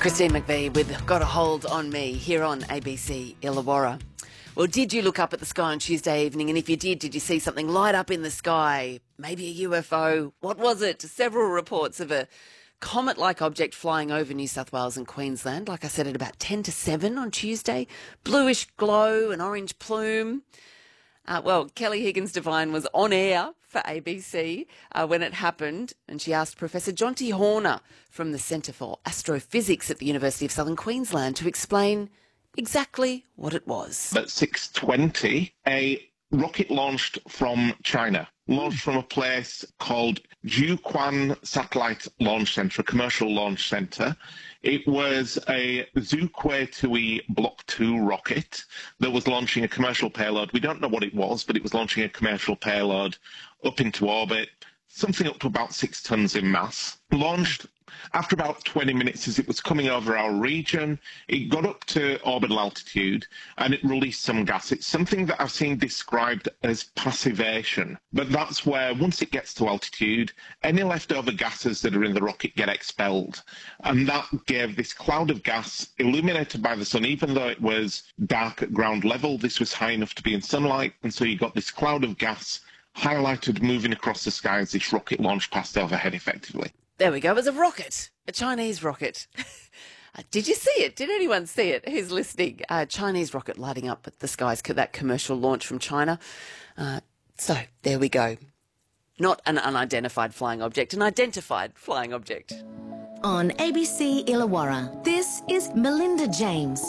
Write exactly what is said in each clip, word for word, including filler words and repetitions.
Christine McVie with Got a Hold on Me here on A B C Illawarra. Well, did you look up at the sky on Tuesday evening? And if you did, did you see something light up in the sky? Maybe a U F O? What was it? Several reports of a comet-like object flying over New South Wales and Queensland. Like I said, at about ten to seven on Tuesday. Bluish glow, an orange plume. Uh, well, Kelly Higgins-Devine was on air for A B C uh, when it happened, and she asked Professor Jonty Horner from the Centre for Astrophysics at the University of Southern Queensland to explain exactly what it was. At six twenty, a rocket launched from China, launched from a place called Jiuquan Satellite Launch Center, a commercial launch center. It was a Zhuque two E Block two rocket that was launching a commercial payload. We don't know what it was, but it was launching a commercial payload up into orbit, something up to about six tons in mass. Launched after about twenty minutes as it was coming over our region. It got up to orbital altitude and it released some gas. It's something that I've seen described as passivation, but that's where once it gets to altitude, any leftover gases that are in the rocket get expelled. And that gave this cloud of gas illuminated by the sun, even though it was dark at ground level. This was high enough to be in sunlight, and so you got this cloud of gas highlighted moving across the sky as this rocket launched past overhead effectively. There we go. It was a rocket, a Chinese rocket. uh, did you see it? Did anyone see it? Who's listening? A Chinese rocket lighting up at the skies, that commercial launch from China. Uh, so there we go. Not an unidentified flying object, an identified flying object. On A B C Illawarra, this is Melinda James.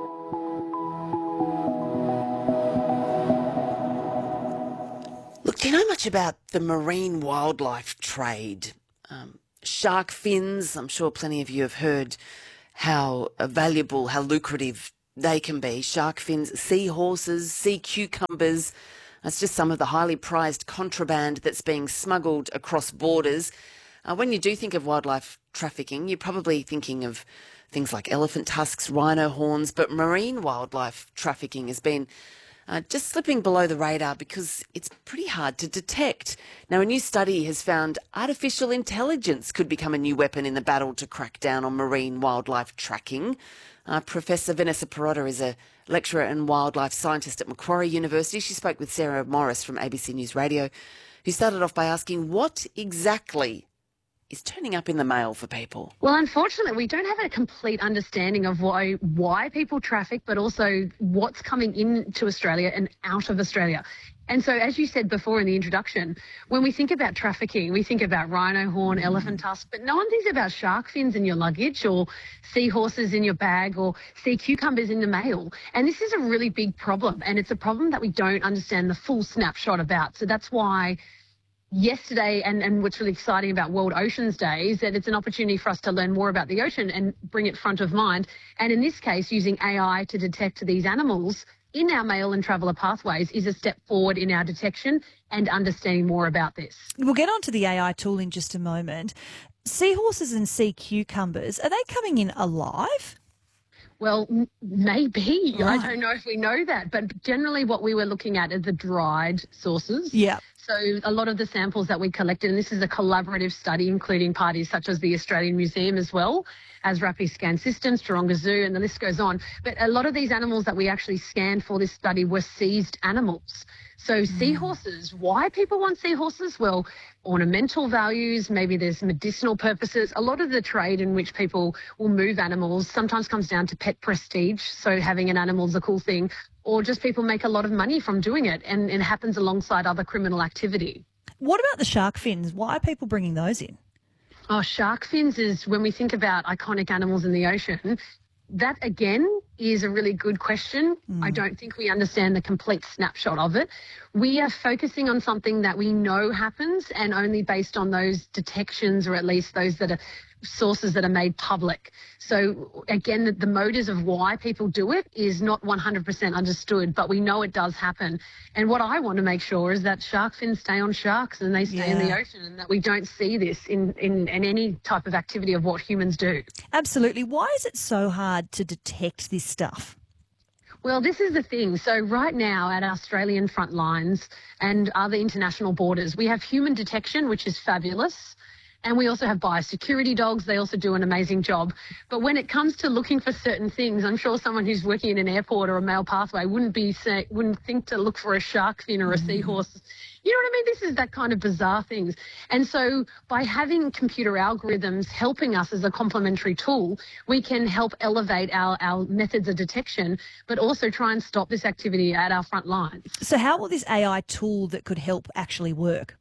Look, do you know much about the marine wildlife trade? Um, shark fins, I'm sure plenty of you have heard how valuable, how lucrative they can be. Shark fins, seahorses, sea cucumbers. That's just some of the highly prized contraband that's being smuggled across borders. Uh, when you do think of wildlife trafficking, you're probably thinking of things like elephant tusks, rhino horns, but marine wildlife trafficking has been Uh, just slipping below the radar because it's pretty hard to detect. Now, a new study has found artificial intelligence could become a new weapon in the battle to crack down on marine wildlife tracking. Uh, Professor Vanessa Pirotta is a lecturer and wildlife scientist at Macquarie University. She spoke with Sarah Morris from A B C News Radio, who started off by asking what exactly is turning up in the mail for people. Well, unfortunately, we don't have a complete understanding of why why people traffic, but also what's coming into Australia and out of Australia. And so, as you said before in the introduction, when we think about trafficking, we think about rhino horn, mm. elephant tusk, but no one thinks about shark fins in your luggage or seahorses in your bag or sea cucumbers in the mail. And this is a really big problem, and it's a problem that we don't understand the full snapshot about. So that's why yesterday, and, and what's really exciting about World Oceans Day is that it's an opportunity for us to learn more about the ocean and bring it front of mind. And in this case, using A I to detect these animals in our mail and traveller pathways is a step forward in our detection and understanding more about this. We'll get on to the A I tool in just a moment. Seahorses and sea cucumbers, are they coming in alive? Well, m- maybe. Right. I don't know if we know that. But generally what we were looking at are the dried sources. Yeah. So a lot of the samples that we collected, and this is a collaborative study including parties such as the Australian Museum as well as Rapiscan Systems, Taronga Zoo, and the list goes on. But a lot of these animals that we actually scanned for this study were seized animals. So mm. seahorses, why people want seahorses? Well, ornamental values, maybe there's medicinal purposes. A lot of the trade in which people will move animals sometimes comes down to pet prestige. So having an animal is a cool thing, or just people make a lot of money from doing it, and it happens alongside other criminal activity. What about the shark fins? Why are people bringing those in? Oh, shark fins is when we think about iconic animals in the ocean. That, again, is a really good question. Mm. I don't think we understand the complete snapshot of it. We are focusing on something that we know happens and only based on those detections, or at least those that are sources that are made public. So, again, the, the motives of why people do it is not one hundred percent understood, but we know it does happen. And what I want to make sure is that shark fins stay on sharks and they stay yeah. in the ocean, and that we don't see this in, in, in any type of activity of what humans do. Absolutely. Why is it so hard to detect this stuff? Well, this is the thing. So right now at our Australian front lines and other international borders, we have human detection, which is fabulous. And we also have biosecurity dogs. They also do an amazing job. But when it comes to looking for certain things, I'm sure someone who's working in an airport or a mail pathway wouldn't be say, wouldn't think to look for a shark fin or a seahorse. You know what I mean? This is that kind of bizarre things. And so by having computer algorithms helping us as a complementary tool, we can help elevate our, our methods of detection, but also try and stop this activity at our front lines. So how will this A I tool that could help actually work?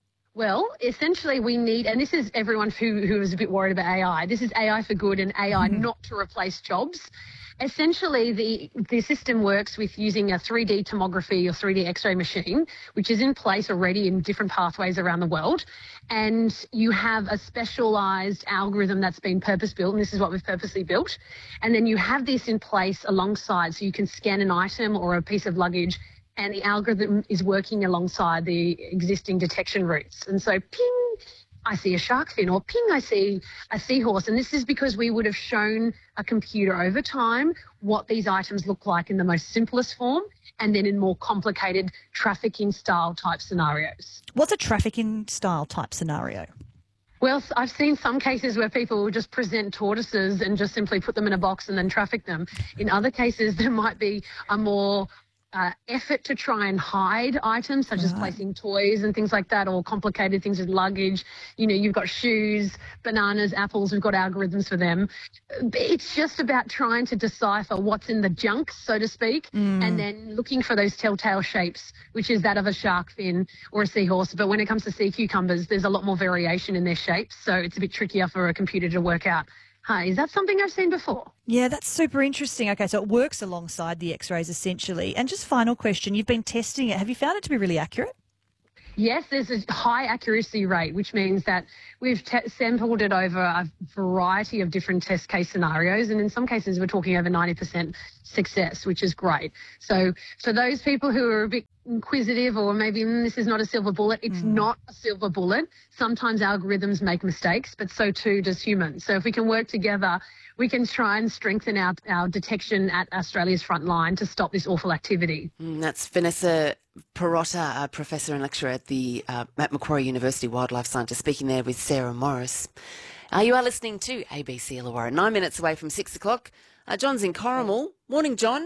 Well, essentially we need, and this is everyone who, who is a bit worried about A I, this is A I for good and A I mm-hmm. not to replace jobs. Essentially, the, the system works with using a three D tomography or three D X-ray machine, which is in place already in different pathways around the world. And you have a specialised algorithm that's been purpose-built, and this is what we've purposely built. And then you have this in place alongside, so you can scan an item or a piece of luggage, and the algorithm is working alongside the existing detection routes. And so, ping, I see a shark fin, or ping, I see a seahorse. And this is because we would have shown a computer over time what these items look like in the most simplest form and then in more complicated trafficking style type scenarios. What's a trafficking style type scenario? Well, I've seen some cases where people will just present tortoises and just simply put them in a box and then traffic them. In other cases, there might be a more Uh, effort to try and hide items, such right. as placing toys and things like that, or complicated things with luggage. You know, you've got shoes, bananas, apples, we've got algorithms for them. It's just about trying to decipher what's in the junk, so to speak, mm. and then looking for those telltale shapes, which is that of a shark fin or a seahorse. But when it comes to sea cucumbers, there's a lot more variation in their shapes, so it's a bit trickier for a computer to work out. Hi, is that something I've seen before? Yeah, that's super interesting. Okay, so it works alongside the X-rays essentially. And just final question, you've been testing it. Have you found it to be really accurate? Yes, there's a high accuracy rate, which means that we've te- sampled it over a variety of different test case scenarios. And in some cases, we're talking over ninety percent success, which is great. So for those people who are a bit inquisitive or maybe mm, this is not a silver bullet, it's mm. not a silver bullet. Sometimes algorithms make mistakes, but so too does humans. So if we can work together, we can try and strengthen our, our detection at Australia's front line to stop this awful activity. Mm, that's Vanessa Perotta, a professor and lecturer at the uh, at Macquarie University Wildlife Scientist, speaking there with Sarah Morris. Uh, you are listening to A B C Illawarra, nine minutes away from six o'clock. Uh, John's in Corrimal. Morning, John.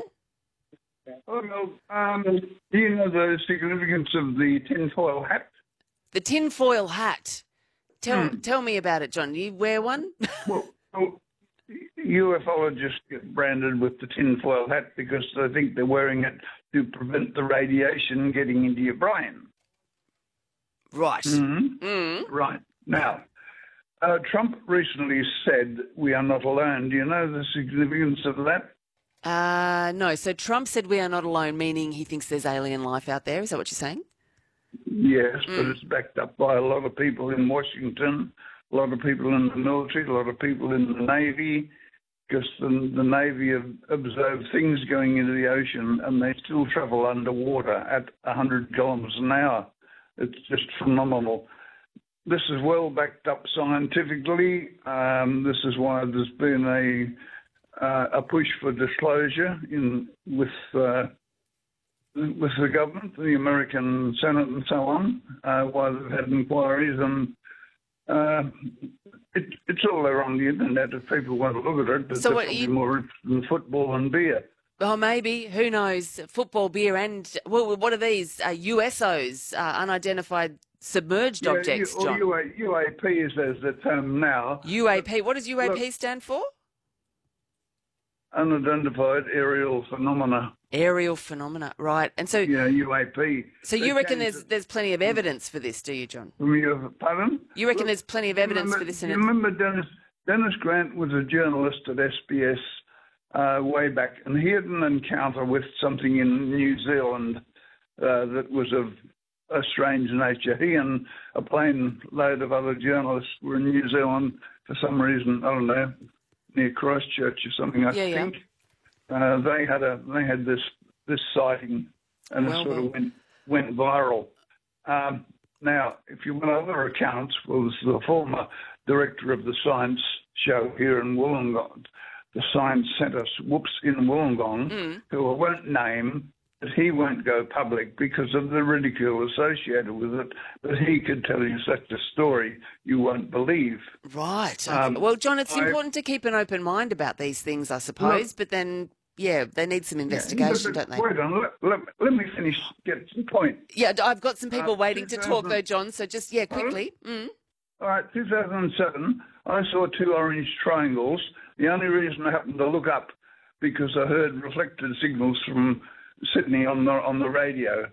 Hello. Um, do you know the significance of the tinfoil hat? The tinfoil hat. Tell Hmm. tell me about it, John. Do you wear one? Well, well, ufologists get branded with the tinfoil hat because they think they're wearing it to prevent the radiation getting into your brain. Right. Mm-hmm. Mm. Right. Now, uh, Trump recently said we are not alone. Do you know the significance of that? Uh, no. So Trump said we are not alone, meaning he thinks there's alien life out there. Is that what you're saying? Yes, Mm. but it's backed up by a lot of people in Washington, a lot of people in the military, a lot of people in the Navy, because the, the Navy have observed things going into the ocean and they still travel underwater at one hundred kilometres an hour. It's just phenomenal. This is well backed up scientifically. Um, this is why there's been a uh, a push for disclosure in with uh, with the government, the American Senate and so on, uh, why they've had inquiries, and uh, it, it's all there on the internet if people want to look at it, but So they're what, probably you- more interested in football and beer. Oh, maybe. Who knows? Football, beer, and well, what are these? Uh, U S Os, uh, unidentified submerged Yeah, objects, U- or John. U A, U A P is as the term now, U A P. What does U A P Look- stand for? unidentified aerial phenomena. Aerial phenomena, right? And so, Yeah, U A P. so They you reckon changed there's it there's plenty of evidence for this, do you, John? from your- Pardon? You reckon Look, there's plenty of evidence remember, for this? you In it? remember Dennis, Dennis Grant was a journalist at S B S uh, way back, and he had an encounter with something in New Zealand uh, that was of a strange nature. He and a plane load of other journalists were in New Zealand for some reason, I don't know, near Christchurch or something, I Yeah, yeah. think. Uh, they had a they had this this sighting, and Well, it sort well. of went went viral. Um, now, if you want other accounts, well, this is the former director of the science show here in Wollongong, the Science Centre, whoops, in Wollongong, Mm. who I won't name, But he won't go public because of the ridicule associated with it. But he could tell you such a story you won't believe. Right. Okay. Um, well, John, it's I- important to keep an open mind about these things, I suppose. Look- but then, yeah, they need some investigation, Yeah, don't they? Wait on, let, let, let me finish, get to the point. Yeah, I've got some people Uh, waiting to talk, 2000 though, John. So just, yeah, quickly. Mm. All right, two thousand seven, I saw two orange triangles. The only reason I happened to look up because I heard reflected signals from Sydney on the on the radio.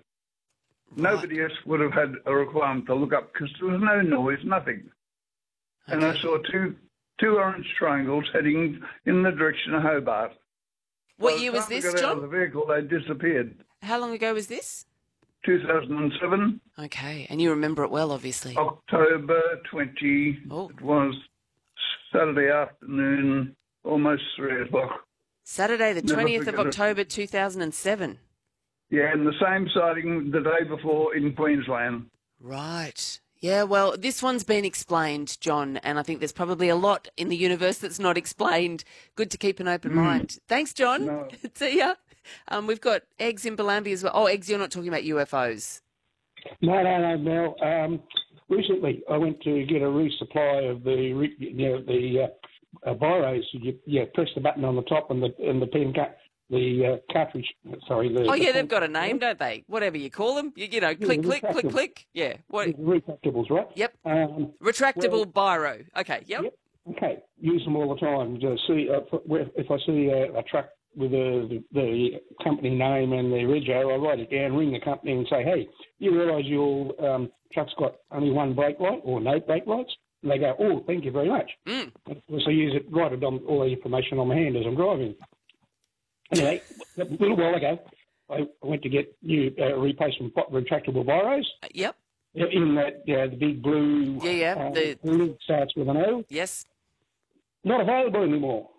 Nobody else would have had a requirement to look up because there was no noise, nothing. And I Okay. saw two two orange triangles heading in the direction of Hobart. What By year the was time I this, got out of John? the vehicle, they disappeared. How long ago was this? two thousand seven, Okay, and you remember it well, obviously. October twentieth. Oh. It was Saturday afternoon, almost three o'clock. Saturday, the Never twentieth of forget it. October, two thousand seven. Yeah, and the same sighting the day before in Queensland. Right. Yeah, well, this one's been explained, John, and I think there's probably a lot in the universe that's not explained. Good to keep an open mind. Thanks, John. No. See ya. Um, we've got Eggs in Bellambi as well. Oh, Eggs, you're not talking about U F Os. No, no, no, Mel. Um, recently, I went to get a resupply of the re- you know, the uh, uh, biros. You, you press the button on the top, and the and the pen cut the uh, cartridge. Sorry, the Oh, yeah, the they've got a name, don't they? Whatever you call them. You, you know, click, click, click, retractable. click. Yeah. What? retractables, right? Yep. Um, Retractable biro. Okay, yep. Yep. Okay, use them all the time. To see uh, if I see a, a truck with the, the the company name and the rego, I write it down, ring the company, and say, "Hey, you realise your um, truck's got only one brake light or no brake lights?" And they go, "Oh, thank you very much." Mm. So I use it, write it on all the information on my hand as I'm driving. Anyway, a little while ago, I went to get new uh, replacement bo- retractable biros. Uh, Yep. In that, uh, the big blue, Yeah, yeah, uh, the- the lid starts with an O. Yes. Not available anymore.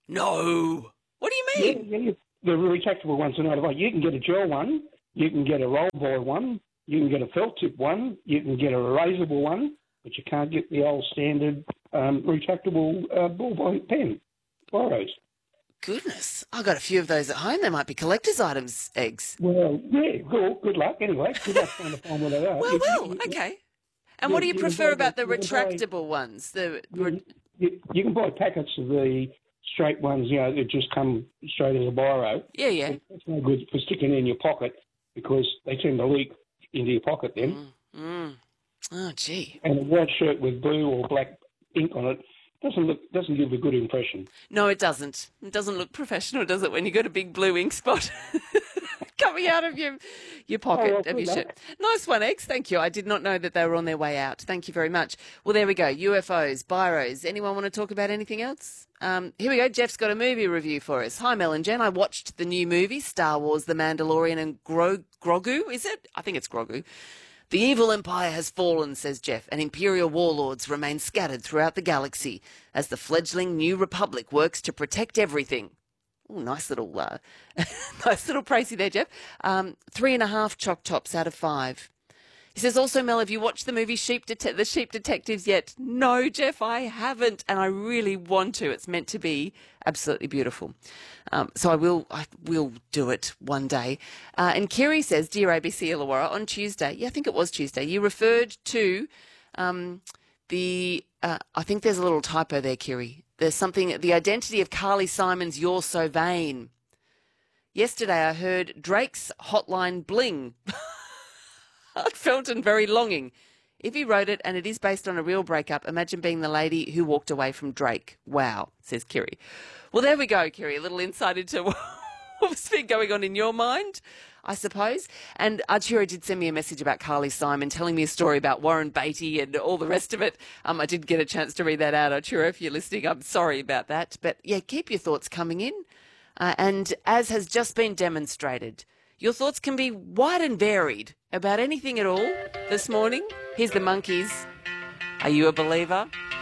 No. What do you Yeah, mean? yeah, yeah. The retractable ones are not available. You can get a gel one, you can get a roll ball one, you can get a felt tip one, you can get a erasable one, but you can't get the old standard um, retractable uh, ballpoint pen biros. Goodness. I've got a few of those at home. They might be collector's items, Eggs. Well, yeah, good, good luck anyway. Good luck trying to find where they are. Well, You- well, you- okay. And you- what do you you can prefer buy about the the- you can buy- retractable ones? The You, re- you, you can buy packets of the straight ones, you know, that just come straight as a biro. yeah, yeah. It's no good for sticking in your pocket because they tend to leak into your pocket then. Mm. Oh, gee. And a white shirt with blue or black ink on it doesn't look doesn't give a good impression. No, it doesn't. It doesn't look professional, does it, when you got a big blue ink spot coming out of your your pocket Oh, well, of your good shirt? luck. Nice one, X. Thank you. I did not know that they were on their way out. Thank you very much. Well, there we go. U F Os, biros. Anyone want to talk about anything else? Um, here we go. Jeff's got a movie review for us. Hi, Mel and Jen. I watched the new movie, Star Wars, The Mandalorian and Gro- Grogu, is it? I think it's Grogu. The evil empire has fallen, says Jeff, and imperial warlords remain scattered throughout the galaxy as the fledgling New Republic works to protect everything. Oh, nice little, uh, nice little pricey there, Jeff. Um, three and a half chalk tops out of five. He says, also, Mel, have you watched the movie Sheep Det- The Sheep Detectives yet? No, Jeff, I haven't, and I really want to. It's meant to be absolutely beautiful. Um, so I will I will do it one day. Uh, and Kiri says, dear A B C Illawarra, on Tuesday, yeah, I think it was Tuesday, you referred to um, the, uh, I think there's a little typo there, Kiri. There's something, the identity of Carly Simon's You're So Vain. Yesterday I heard Drake's Hotline Bling. Heartfelt and very longing. If he wrote it and it is based on a real breakup, imagine being the lady who walked away from Drake. Wow, says Kiri. Well, there we go, Kiri. A little insight into what's been going on in your mind, I suppose. And Arturo did send me a message about Carly Simon, telling me a story about Warren Beatty and all the rest of it. Um, I didn't get a chance to read that out, Arturo. If you're listening, I'm sorry about that. But yeah, keep your thoughts coming in. Uh, and as has just been demonstrated, your thoughts can be wide and varied about anything at all this morning. Here's the Monkees. Are you a believer?